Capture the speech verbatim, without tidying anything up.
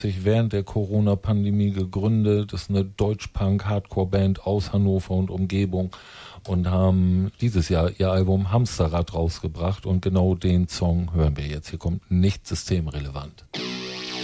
sich während der Corona-Pandemie gegründet. Das ist eine Deutsch-Punk-Hardcore-Band aus Hannover und Umgebung und haben dieses Jahr ihr Album Hamsterrad rausgebracht und genau den Song hören wir jetzt. Hier kommt nicht systemrelevant.